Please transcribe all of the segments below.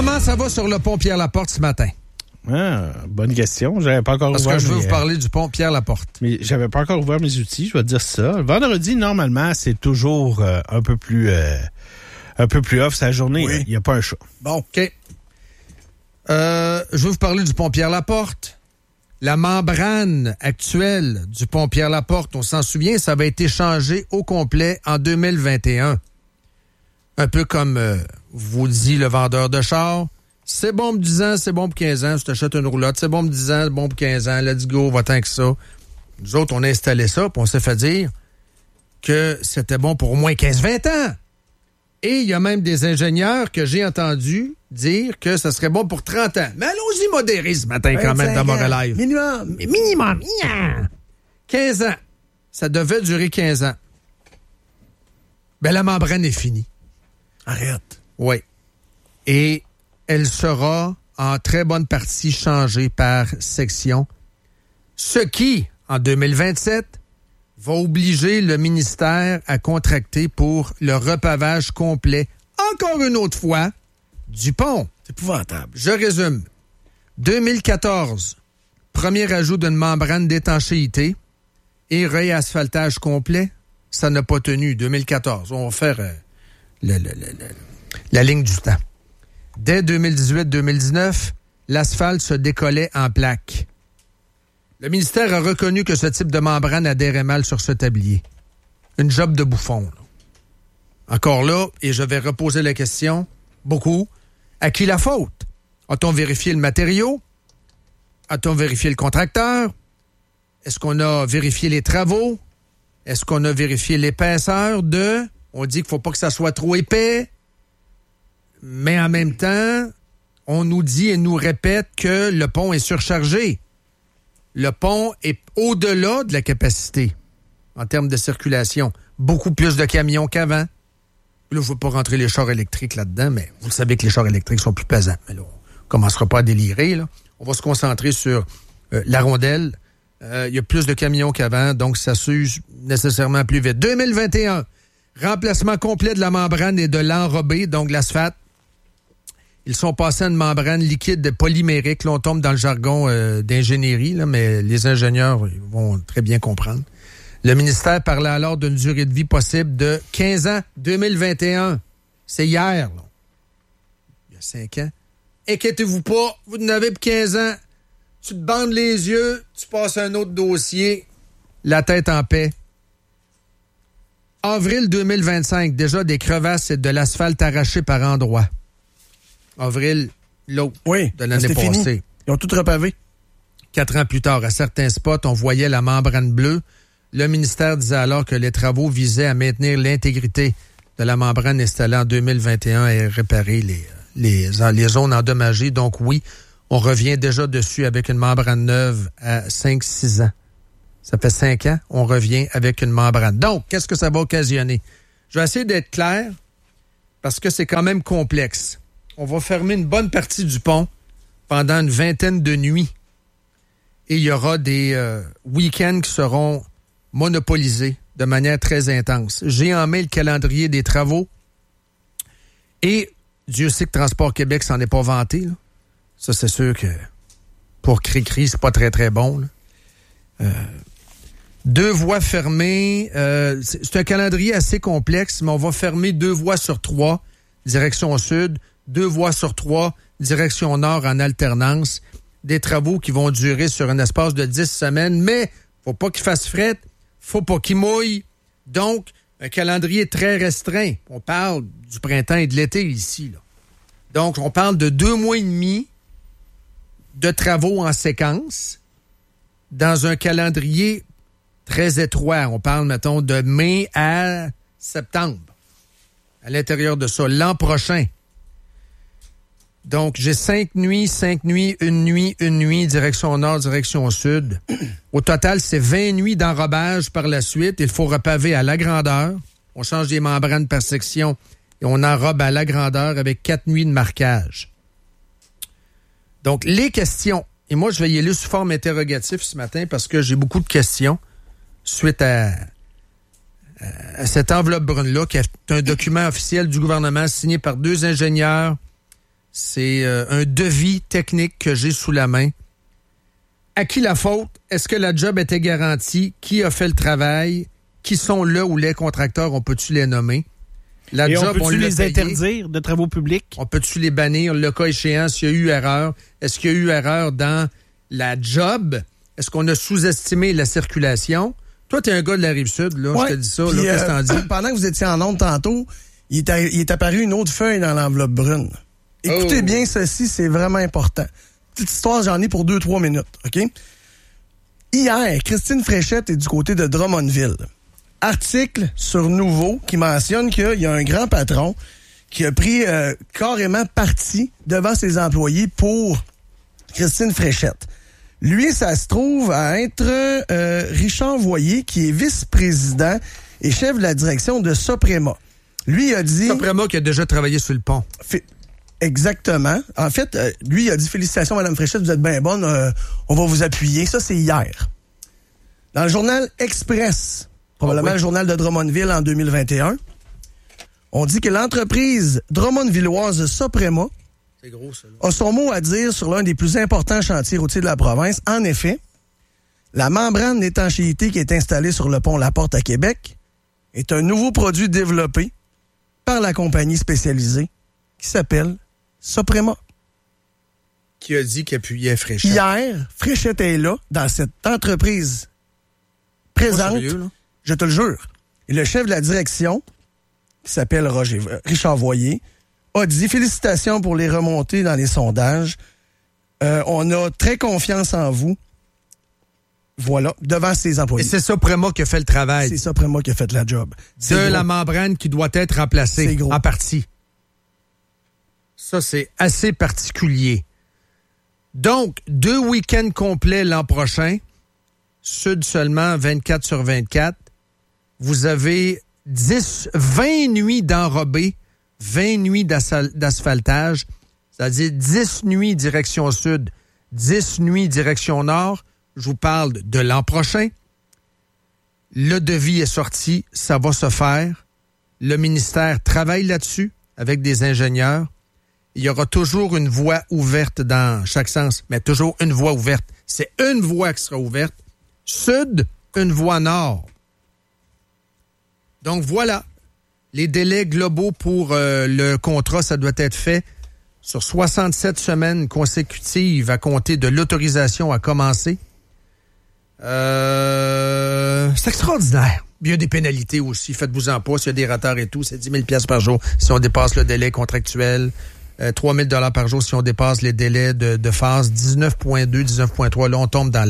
Comment ça va sur le pont Pierre-Laporte ce matin? Ah, bonne question. J'avais pas encore Parce ouvert. Que je veux vous parler du pont Pierre-Laporte. Mais j'avais pas encore ouvert mes outils, je vais te dire ça. Le vendredi, normalement, c'est toujours un peu plus off sa journée. Oui. Il n'y a pas un chat. Bon, OK. Je veux vous parler du pont Pierre-Laporte. La membrane actuelle du pont Pierre-Laporte, on s'en souvient, ça avait été changé au complet en 2021. Un peu comme vous dit le vendeur de chars. C'est bon pour 10 ans, c'est bon pour 15 ans. Je t'achète une roulotte. C'est bon pour 10 ans, c'est bon pour 15 ans. Let's go, va-t'en que ça. Nous autres, on a installé ça, puis on s'est fait dire que c'était bon pour au moins 15-20 ans. Et il y a même des ingénieurs que j'ai entendus dire que ça serait bon pour 30 ans. Mais allons-y modéré ce matin quand même dans mon live. Minimum. 15 ans. Ça devait durer 15 ans. Ben la membrane est finie. Arrête. Oui. Et elle sera en très bonne partie changée par section. Ce qui, en 2027, va obliger le ministère à contracter pour le repavage complet, encore une autre fois, du pont. C'est épouvantable. Je résume. 2014, premier ajout d'une membrane d'étanchéité et réasphaltage complet. Ça n'a pas tenu. 2014. On va faire la ligne du temps. Dès 2018-2019, l'asphalte se décollait en plaques. Le ministère a reconnu que ce type de membrane adhérait mal sur ce tablier. Une job de bouffon. Là. Encore là, et je vais reposer la question, beaucoup, à qui la faute? A-t-on vérifié le matériau? A-t-on vérifié le contracteur? Est-ce qu'on a vérifié les travaux? Est-ce qu'on a vérifié l'épaisseur de? On dit qu'il ne faut pas que ça soit trop épais. Mais en même temps, on nous dit et nous répète que le pont est surchargé. Le pont est au-delà de la capacité en termes de circulation. Beaucoup plus de camions qu'avant. Là, je ne veux pas rentrer les chars électriques là-dedans, mais vous savez que les chars électriques sont plus pesants. Mais là, on ne commencera pas à délirer. Là. On va se concentrer sur la rondelle. Il y a plus de camions qu'avant, donc ça s'use nécessairement plus vite. 2021, remplacement complet de la membrane et de l'enrobé, donc l'asphalte. Ils sont passés à une membrane liquide polymérique. Là, on tombe dans le jargon d'ingénierie, là, mais les ingénieurs vont très bien comprendre. Le ministère parlait alors d'une durée de vie possible de 15 ans, 2021. C'est hier, là. Il y a 5 ans. Inquiétez-vous pas, vous n'avez pour 15 ans. Tu te bandes les yeux, tu passes un autre dossier, la tête en paix. Avril 2025, déjà des crevasses et de l'asphalte arraché par endroits. Avril, l'autre de l'année passée. Fini. Ils ont tout repavé. 4 ans plus tard, à certains spots, on voyait la membrane bleue. Le ministère disait alors que les travaux visaient à maintenir l'intégrité de la membrane installée en 2021 et réparer les zones endommagées. Donc oui, on revient déjà dessus avec une membrane neuve à 5-6 ans. Ça fait 5 ans, on revient avec une membrane. Donc, qu'est-ce que ça va occasionner? Je vais essayer d'être clair parce que c'est quand même complexe. On va fermer une bonne partie du pont pendant une vingtaine de nuits. Et il y aura des week-ends qui seront monopolisés de manière très intense. J'ai en main le calendrier des travaux. Et Dieu sait que Transport Québec s'en est pas vanté. Là. Ça, c'est sûr que pour Cri-Cri, c'est pas très, très bon. Là. 2 voies fermées. C'est un calendrier assez complexe, mais on va fermer 2 voies sur 3, direction sud. 2 voies sur 3, direction nord en alternance. Des travaux qui vont durer sur un espace de 10 semaines, mais faut pas qu'il fasse fret, faut pas qu'il mouille. Donc, un calendrier très restreint. On parle du printemps et de l'été ici. Là. Donc, on parle de 2 mois et demi de travaux en séquence dans un calendrier très étroit. On parle, mettons, de mai à septembre. À l'intérieur de ça, l'an prochain. Donc, j'ai 5 nuits, 1 nuit, direction nord, direction sud. Au total, c'est 20 nuits d'enrobage par la suite. Il faut repaver à la grandeur. On change des membranes par section et on enrobe à la grandeur avec 4 nuits de marquage. Donc, les questions. Et moi, je vais y aller sous forme interrogative ce matin parce que j'ai beaucoup de questions suite à cette enveloppe brune-là, qui est un document officiel du gouvernement signé par 2 ingénieurs C'est un devis technique que j'ai sous la main. À qui la faute? Est-ce que la job était garantie? Qui a fait le travail? Qui sont là ou les contracteurs? On peut-tu les nommer? La Et job, on peut-tu les payé. interdire de travaux publics? On peut-tu les bannir? Le cas échéant, s'il y a eu erreur. Est-ce qu'il y a eu erreur dans la job? Est-ce qu'on a sous-estimé la circulation? Toi, t'es un gars de la Rive-Sud, là. Ouais. Je te dis ça, Puis, là. Qu'est-ce que t'en dis? Pendant que vous étiez en onde tantôt, il est apparu une autre feuille dans l'enveloppe brune. Écoutez bien ceci, c'est vraiment important. Petite histoire, j'en ai pour 2-3 minutes, OK? Hier, Christine Fréchette est du côté de Drummondville. Article sur Nouveau qui mentionne qu'il y a un grand patron qui a pris carrément parti devant ses employés pour Christine Fréchette. Lui, ça se trouve à être Richard Voyer, qui est vice-président et chef de la direction de Soprema. Lui, il a dit... Soprema qui a déjà travaillé sur le pont. Exactement. En fait, lui, il a dit « Félicitations, Mme Fréchette, vous êtes bien bonne, on va vous appuyer. » Ça, c'est hier. Dans le journal Express, probablement le journal de Drummondville en 2021, on dit que l'entreprise drummondvilloise Soprema C'est gros, ça, a son mot à dire sur l'un des plus importants chantiers routiers de la province. En effet, la membrane d'étanchéité qui est installée sur le pont La Porte à Québec est un nouveau produit développé par la compagnie spécialisée qui s'appelle Soprema. Qui a dit qu'il appuyait Fréchette? Hier, Fréchette est là, dans cette entreprise présente. Sérieux, là? Je te le jure. Et le chef de la direction, qui s'appelle Richard Voyer, a dit « Félicitations pour les remontées dans les sondages. On a très confiance en vous. » Voilà, devant ses employés. Et c'est Soprema qui a fait le travail. C'est Soprema qui a fait la job. De la membrane qui doit être remplacée C'est gros. en partie. Ça, c'est assez particulier. Donc, 2 week-ends complets l'an prochain. Sud seulement, 24 sur 24. Vous avez 20 nuits d'enrobés, 20 nuits d'asphaltage, c'est-à-dire 10 nuits direction sud, 10 nuits direction nord. Je vous parle de l'an prochain. Le devis est sorti, ça va se faire. Le ministère travaille là-dessus avec des ingénieurs. Il y aura toujours une voie ouverte dans chaque sens, mais toujours une voie ouverte. C'est une voie qui sera ouverte. Sud, une voie nord. Donc voilà, les délais globaux pour le contrat, ça doit être fait sur 67 semaines consécutives à compter de l'autorisation à commencer. C'est extraordinaire. Il y a des pénalités aussi, faites-vous-en pas, s'il y a des retards et tout, c'est 10 000 $ par jour si on dépasse le délai contractuel, 3 000 $ par jour si on dépasse les délais de phase, 19.2, 19.3, là on tombe dans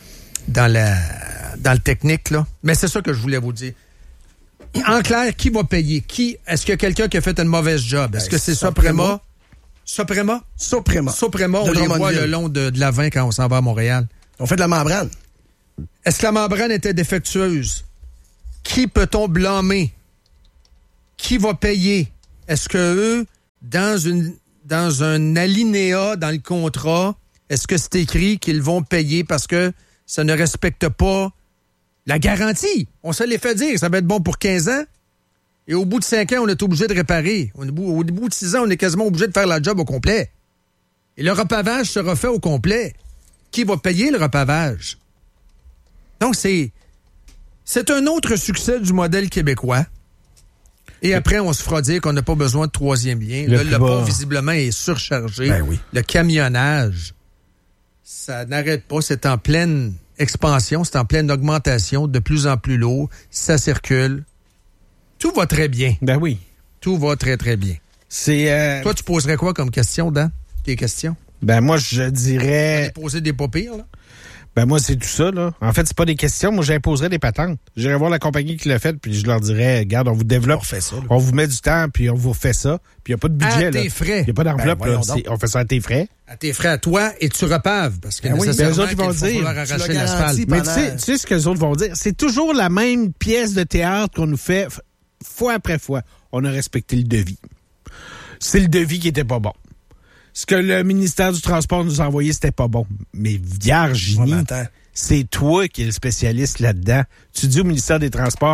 le technique, là. Mais c'est ça que je voulais vous dire. En clair, qui va payer? Est-ce qu'il y a quelqu'un qui a fait une mauvaise job? Est-ce que c'est Soprema? Soprema, on les voit le long de l'Avent quand on s'en va à Montréal. On fait de la membrane. Est-ce que la membrane était défectueuse? Qui peut-on blâmer? Qui va payer? Est-ce que eux, dans un alinéa dans le contrat, est-ce que c'est écrit qu'ils vont payer parce que ça ne respecte pas la garantie? On se les fait dire, ça va être bon pour 15 ans. Et au bout de 5 ans, on est obligé de réparer. Au bout de 6 ans, on est quasiment obligé de faire la job au complet. Et le repavage sera fait au complet. Qui va payer le repavage? Donc, c'est un autre succès du modèle québécois. Et après, on se fera dire qu'on n'a pas besoin de troisième lien. Le pont, visiblement, est surchargé. Ben oui. Le camionnage, ça n'arrête pas. C'est en pleine expansion, c'est en pleine augmentation, de plus en plus lourd. Ça circule. Tout va très bien. Ben oui. Tout va très, très bien. Toi, tu poserais quoi comme question, Dan? Tes questions? Ben moi, je dirais... Poser des pas pires, là? Ben moi, c'est tout ça, là. En fait, c'est pas des questions. Moi, j'imposerais des patentes. J'irais voir la compagnie qui l'a fait, puis je leur dirais, regarde, on vous développe. On fait ça, là. On vous met du temps, puis on vous refait ça. Puis il n'y a pas de budget, à là. tes frais. Il n'y a pas d'enveloppe, Ben, là. voyons donc. On fait ça à tes frais. À tes frais à toi, et tu repaves. Parce que oui, nécessairement, les autres, ils vont qu'il va dire, falloir tu arracher l'as l'asphalte. garanti. Mais tu sais ce que les autres vont dire? C'est toujours la même pièce de théâtre qu'on nous fait fois après fois. On a respecté le devis. C'est le devis qui était pas bon. Ce que le ministère du Transport nous a envoyé, c'était pas bon. Mais Virginie, Ouais, mais attends. c'est toi qui es le spécialiste là-dedans. Tu dis au ministère des Transports,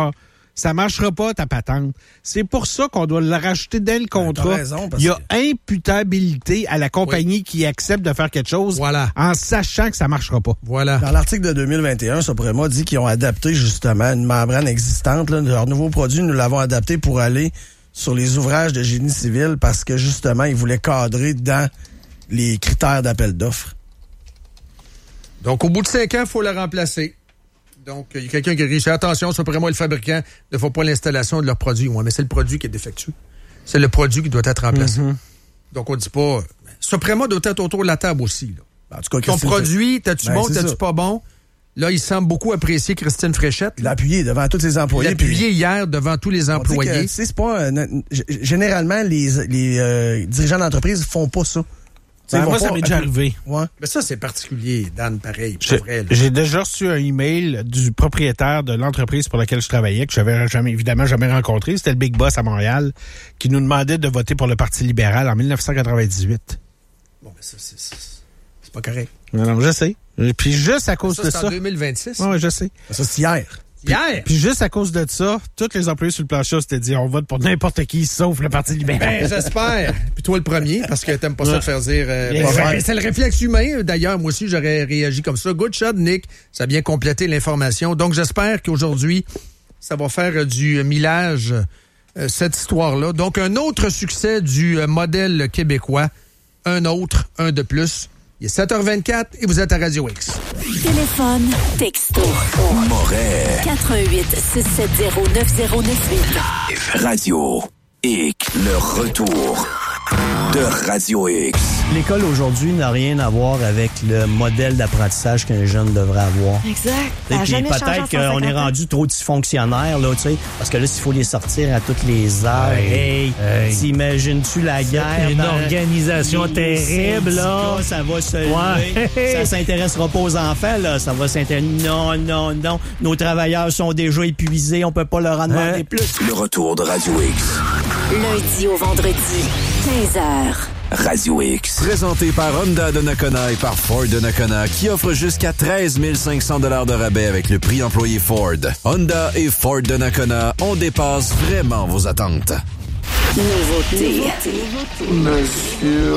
ça marchera pas, ta patente. C'est pour ça qu'on doit le rajouter dans le contrat. T'as raison, parce il y a imputabilité à la compagnie qui accepte de faire quelque chose en sachant que ça marchera pas. Voilà. Dans l'article de 2021, Suprema dit qu'ils ont adapté justement une membrane existante. Là, leur nouveau produit, nous l'avons adapté pour aller sur les ouvrages de génie civil parce que justement, ils voulaient cadrer dans les critères d'appel d'offres. Donc, au bout de 5 ans, il faut la remplacer. Donc, il y a quelqu'un qui dit, attention, Suprema et le fabricant ne font pas l'installation de leur produit. Ouais, mais c'est le produit qui est défectueux. C'est le produit qui doit être remplacé. Donc, on dit pas... Suprema doit être autour de la table aussi. Là. En tout cas, ton produit, t'as-tu bon, t'as-tu pas bon? Là, il semble beaucoup apprécier Christine Fréchette. Il l'a appuyé devant tous ses employés. Il l'a appuyé hier devant tous les employés. C'est pas... généralement, les dirigeants d'entreprise font pas ça. Moi, ça m'est déjà arrivé. Ouais. Mais ça, c'est particulier, Dan, pareil. J'ai déjà reçu un email du propriétaire de l'entreprise pour laquelle je travaillais, que je n'avais évidemment jamais rencontré. C'était le Big Boss à Montréal, qui nous demandait de voter pour le Parti libéral en 1998. Bon, mais ça, c'est pas correct. Non, je sais. Puis juste à cause de ça... C'est en 2026? Oui, je sais. Ça, c'est hier. Puis juste à cause de ça, tous les employés sur le plancher s'étaient dit on vote pour n'importe qui sauf le Parti libéral. Ben, j'espère. Puis toi le premier, parce que t'aimes pas ça de faire dire c'est le réflexe humain. D'ailleurs, moi aussi, j'aurais réagi comme ça. Good shot, Nick. Ça a bien complété l'information. Donc, j'espère qu'aujourd'hui, ça va faire du millage, cette histoire-là. Donc, un autre succès du modèle québécois. Un de plus. Il est 7h24 et vous êtes à Radio X. Téléphone, texto. Moret. 418-670-9098. Radio X. Le retour de Radio X. L'école aujourd'hui n'a rien à voir avec le modèle d'apprentissage qu'un jeune devrait avoir. Exact. Et puis peut-être qu'on est rendu trop dysfonctionnaire, là, tu sais, parce que là, s'il faut les sortir à toutes les heures, t'imagines-tu la guerre? Une organisation terrible, là. Ça va se lever. Ça s'intéressera pas aux enfants, là. Ça va s'intéresser. Non. Nos travailleurs sont déjà épuisés. On peut pas leur en demander plus. Le retour de Radio X. Lundi au vendredi, 15h. Radio X. Présenté par Honda de Nakona et par Ford de Nakona, qui offre jusqu'à 13 500 $ de rabais avec le prix employé Ford. Honda et Ford de Nakona, on dépasse vraiment vos attentes. Nouveauté. Monsieur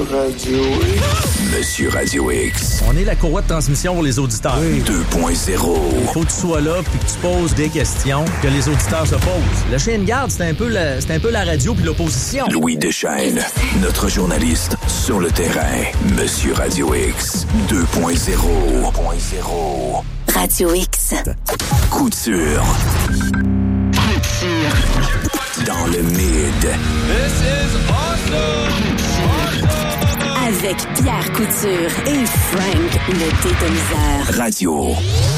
Radio X. On est la courroie de transmission pour les auditeurs. 2.0. Faut que tu sois là puis que tu poses des questions que les auditeurs se posent. Le chien de garde, c'est un peu la radio puis l'opposition. Louis Deschênes, notre journaliste sur le terrain. Monsieur Radio X 2.0. Radio X. Couture. Dans le mid. Avec Pierre Couture et Frank le Détoniseur. Radio